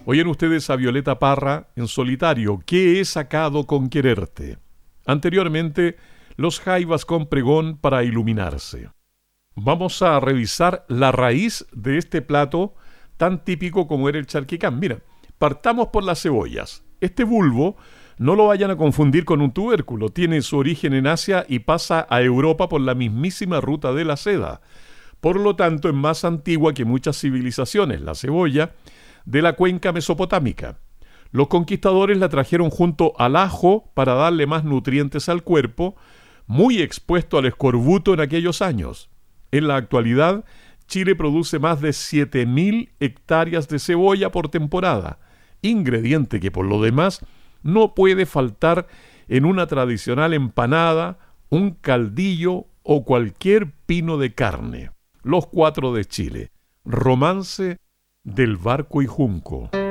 Oyen ustedes a Violeta Parra en solitario, ¿Qué he sacado con quererte? Anteriormente, Los Jaivas con Pregón para iluminarse. Vamos a revisar la raíz de este plato tan típico como era el charquicán. Mira, partamos por las cebollas. Este bulbo no lo vayan a confundir con un tubérculo. Tiene su origen en Asia y pasa a Europa por la mismísima ruta de la seda. Por lo tanto, es más antigua que muchas civilizaciones, la cebolla, de la cuenca mesopotámica. Los conquistadores la trajeron junto al ajo para darle más nutrientes al cuerpo, muy expuesto al escorbuto en aquellos años. En la actualidad, Chile produce más de 7.000 hectáreas de cebolla por temporada, ingrediente que por lo demás no puede faltar en una tradicional empanada, un caldillo o cualquier pino de carne. Los cuatro de Chile. Romance del Barco y Junco.